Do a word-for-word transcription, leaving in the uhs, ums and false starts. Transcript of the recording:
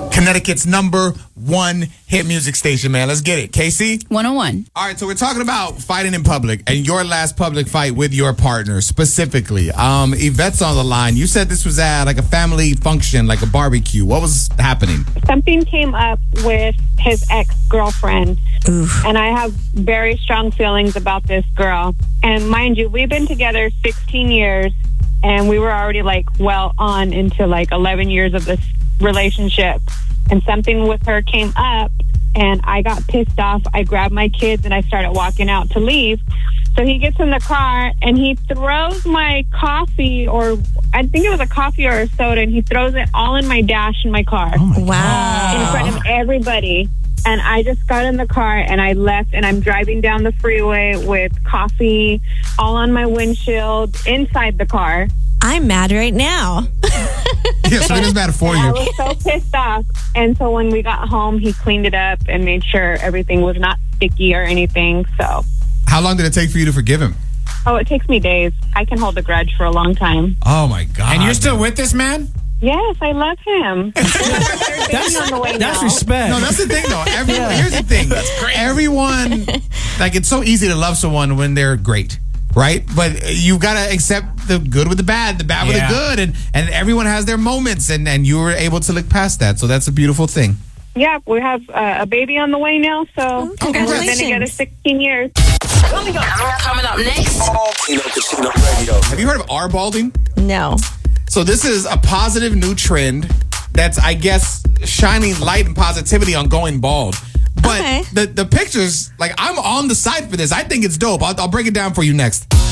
Connecticut's number one hit music station, man. Let's get it. K C? one oh one. All right, so we're talking about fighting in public and your last public fight with your partner specifically. Um, Yvette's on the line. You said this was at like a family function, like a barbecue. What was happening? Something came up with his ex-girlfriend. Oof. And I have very strong feelings about this girl. And mind you, we've been together sixteen years, and we were already like well on into like eleven years of this relationship. And something with her came up, and I got pissed off. I grabbed my kids and I started walking out to leave. So he gets in the car and he throws my coffee, or I think it was a coffee or a soda, and he throws it all in my dash in my car. Oh my wow. In front of everybody. And I just got in the car and I left, and I'm driving down the freeway with coffee all on my windshield inside the car. I'm mad right now. Yeah, so it is bad for you. I was so pissed off. And so when we got home, he cleaned it up and made sure everything was not sticky or anything. So, how long did it take for you to forgive him? Oh, it takes me days. I can hold a grudge for a long time. Oh, my God. And you're still with this man? Yes, I love him. that's on the way that's now. respect. No, that's the thing, though. Everyone, here's the thing. That's great. Everyone, like, it's so easy to love someone when they're great, right? But you've got to accept the good with the bad, the bad with Yeah. the good, and, and everyone has their moments, and, and you were able to look past that, so that's a beautiful thing. Yeah, we have uh, a baby on the way now, so Oh, we've been congratulations. together sixteen years. Coming up, coming up next. Kino Casino Radio. Have you heard of R-balding? No. So this is a positive new trend that's, I guess, shining light and positivity on going bald. But Okay. the, the pictures, like, I'm on the side for this. I think it's dope. I'll, I'll break it down for you next.